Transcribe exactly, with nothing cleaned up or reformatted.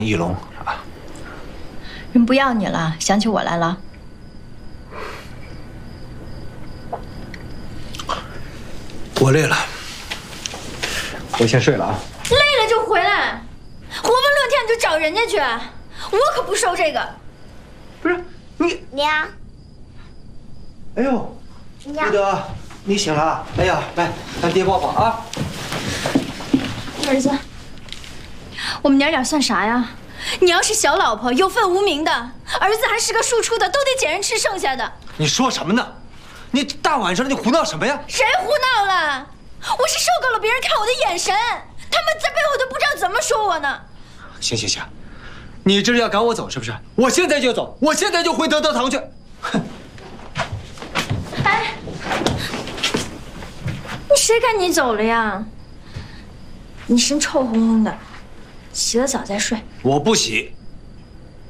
易龙啊， 人不要你了，想起我来了。 我累了，我先睡了啊。 累了就回来，活蹦乱跳你就找人家去，我可不收这个。 不是你娘， 哎呦，玉德，你醒了啊？哎呀，来，让爹抱抱啊！ 儿子，我们娘俩算啥呀？你要是小老婆，有份无名的，儿子还是个庶出的，都得捡人吃剩下的。 你说什么呢？你大晚上的你胡闹什么呀？ 谁胡闹了？我是受够了别人看我的眼神，他们在背后都不知道怎么说我呢。 行行行，你这是要赶我走是不是？我现在就走，我现在就回德德堂去。哼！ 哎，你谁赶你走了呀？你身臭烘烘的，洗了澡再睡。 我不洗。